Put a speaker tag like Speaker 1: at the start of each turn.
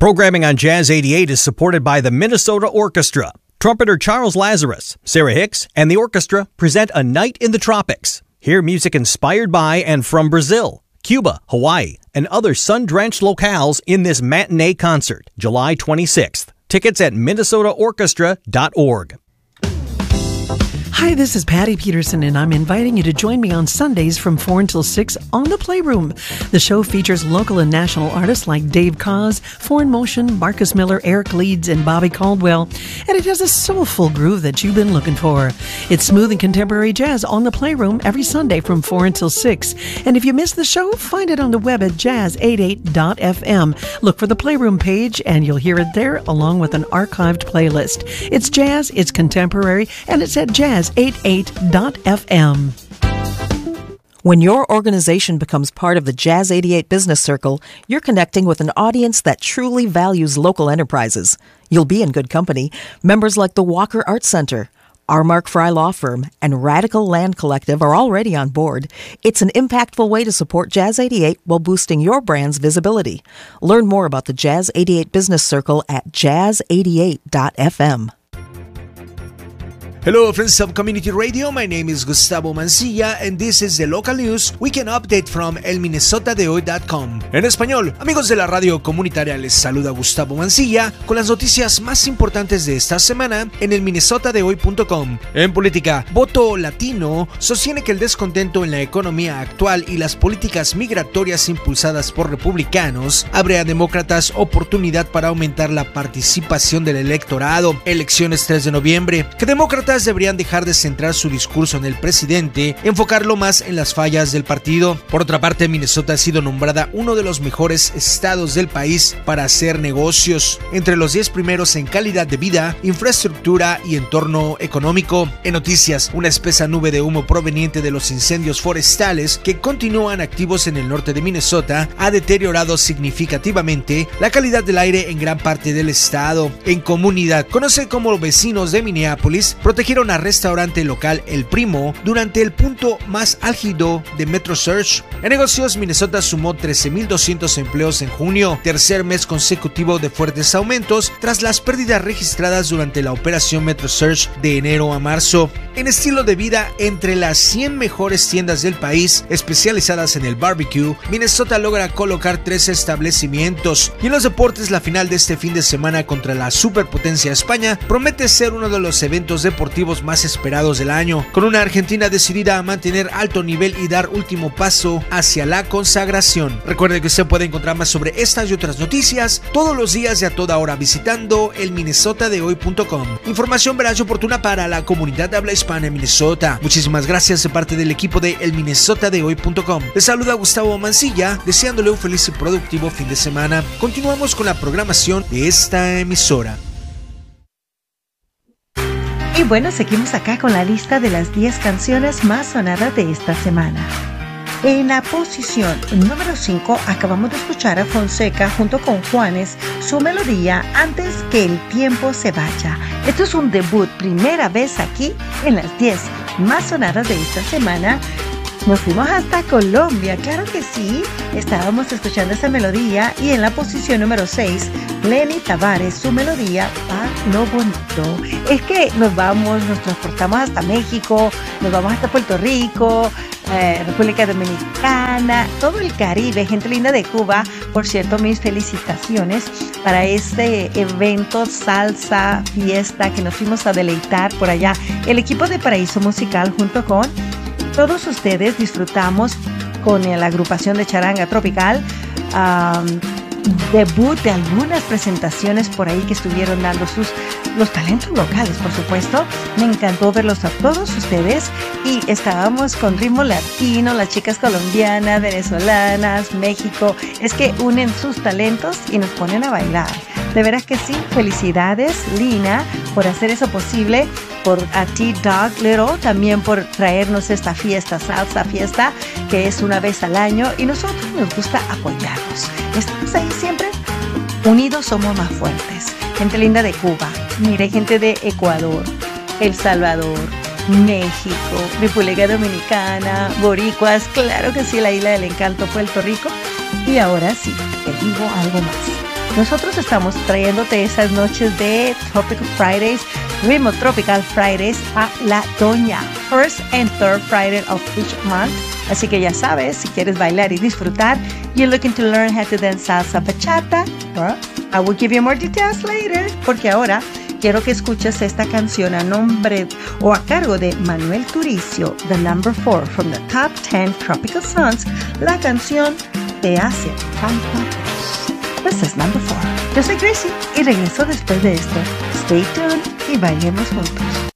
Speaker 1: Programming on Jazz 88 is supported by the Minnesota Orchestra. Trumpeter Charles Lazarus, Sarah Hicks, and the orchestra present A Night in the Tropics. Hear music inspired by and from Brazil, Cuba, Hawaii, and other sun-drenched locales in this matinee concert, July 26th. Tickets at minnesotaorchestra.org.
Speaker 2: Hi, this is Patty Peterson, and I'm inviting you to join me on Sundays from 4 until 6 on The Playroom. The show features local and national artists like Dave Koz, Foreign Motion, Marcus Miller, Eric Leeds, and Bobby Caldwell, and it has a soulful groove that you've been looking for. It's smooth and contemporary jazz on The Playroom every Sunday from 4 until 6. And if you miss the show, find it on the web at jazz88.fm. Look for the Playroom page, and you'll hear it there along with an archived playlist. It's jazz, it's contemporary, and it's at jazz88.fm.
Speaker 3: When your organization becomes part of the Jazz 88 Business Circle, you're connecting with an audience that truly values local enterprises. You'll be in good company. Members like the Walker Arts Center, our Mark Fry Law Firm, and Radical Land Collective are already on board. It's an impactful way to support Jazz 88 while boosting your brand's visibility. Learn more about the Jazz 88 Business Circle at jazz88.fm.
Speaker 4: Hello friends of Community Radio, my name is Gustavo Mancilla and this is the local news weekend update from elminnesotadehoy.com. En español, amigos de la radio comunitaria, les saluda Gustavo Mancilla con las noticias más importantes de esta semana en elminnesotadehoy.com. En política, Voto Latino sostiene que el descontento en la economía actual y las políticas migratorias impulsadas por republicanos abre a demócratas oportunidad para aumentar la participación del electorado. Elecciones 3 de noviembre, que demócratas deberían dejar de centrar su discurso en el presidente, enfocarlo más en las fallas del partido. Por otra parte, Minnesota ha sido nombrada uno de los mejores estados del país para hacer negocios, entre los 10 primeros en calidad de vida, infraestructura y entorno económico. En noticias, una espesa nube de humo proveniente de los incendios forestales que continúan activos en el norte de Minnesota ha deteriorado significativamente la calidad del aire en gran parte del estado. En comunidad, conoce como vecinos de Minneapolis protegieron a restaurante local El Primo durante el punto más álgido de MetroSurge. En negocios, Minnesota sumó 13,200 empleos en junio, tercer mes consecutivo de fuertes aumentos tras las pérdidas registradas durante la operación MetroSurge de enero a marzo. En estilo de vida, entre las 100 mejores tiendas del país especializadas en el barbecue, Minnesota logra colocar 3 establecimientos. Y en los deportes, la final de este fin de semana contra la superpotencia España promete ser uno de los eventos deportivos más esperados del año, con una Argentina decidida a mantener alto nivel y dar último paso hacia la consagración. Recuerde que usted puede encontrar más sobre estas y otras noticias todos los días y a toda hora visitando elminnesotadehoy.com. Información veraz y oportuna para la comunidad de habla hispana en Minnesota. Muchísimas gracias de parte del equipo de elminnesotadehoy.com. Les saluda Gustavo Mancilla, deseándole un feliz y productivo fin de semana. Continuamos con la programación de esta emisora.
Speaker 5: Y bueno, seguimos acá con la lista de las 10 canciones más sonadas de esta semana. En la posición número 5 acabamos de escuchar a Fonseca junto con Juanes, su melodía Antes que el tiempo se vaya. Esto es un debut, primera vez aquí en las 10 más sonadas de esta semana. Nos fuimos hasta Colombia, claro que sí. Estábamos escuchando esa melodía y en la posición número 6, Lenny Tavares, su melodía Pa' lo bonito. Es que nos transportamos hasta México, nos vamos hasta Puerto Rico, República Dominicana, todo el Caribe, gente linda de Cuba. Por cierto, mis felicitaciones para este evento salsa fiesta que nos fuimos a deleitar por allá. El equipo de Paraíso Musical junto con todos ustedes disfrutamos con la agrupación de Charanga Tropical, debut de algunas presentaciones por ahí que estuvieron dando los talentos locales, por supuesto. Me encantó verlos a todos ustedes y estábamos con ritmo latino, las chicas colombianas, venezolanas, México. Es que unen sus talentos y nos ponen a bailar. De veras que sí, felicidades Lina por hacer eso posible, por a ti Doug Little también por traernos esta fiesta, salsa fiesta, que es una vez al año y nosotros nos gusta apoyarnos. Estamos ahí siempre, unidos somos más fuertes. Gente linda de Cuba, mire, gente de Ecuador, El Salvador, México, República Dominicana, boricuas, claro que sí, la Isla del Encanto, Puerto Rico. Y ahora sí, te digo algo más. nosotros estamos trayéndote esas noches de Tropical Fridays, Ritmo Tropical Fridays a la doña. First and third Friday of each month. Así que ya sabes, si quieres bailar y disfrutar, you're looking to learn how to dance salsa bachata, well, I will give you more details later, porque ahora quiero que escuches esta canción a nombre o a cargo de Manuel Turizo, the number 4 from the top 10 tropical songs. La canción te hace falta. This is number 4. Yo soy Gracie y regreso después de esto. Stay tuned y bailemos juntos.